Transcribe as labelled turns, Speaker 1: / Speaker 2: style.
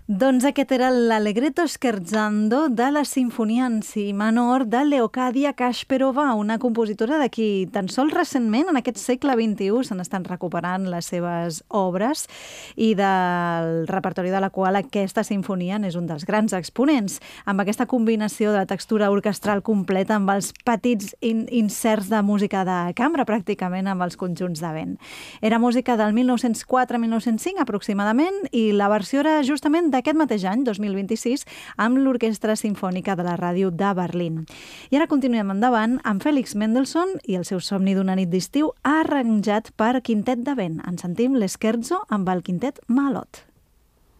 Speaker 1: Doncs aquest era l'Allegretto scherzando de la Sinfonia en Si menor de Leocadia Kasparova, una compositora de qui tan sols recentment, en aquest segle XXI, se n'estan recuperant les seves obres i del repertori de la qual aquesta sinfonia és un dels grans exponents, amb aquesta combinació de la textura orquestral completa amb els petits inserts de música de cambra, pràcticament amb els conjunts de vent. Era música del 1904-1905 aproximadament i la versió era justament d'aquest mateix any, 2026, amb l'Orquestra Simfònica de la Ràdio de Berlín. I ara continuem endavant amb Félix Mendelssohn i el seu somni d'una nit d'estiu arranjat per quintet de vent. En sentim l'Scherzo amb el quintet Malot.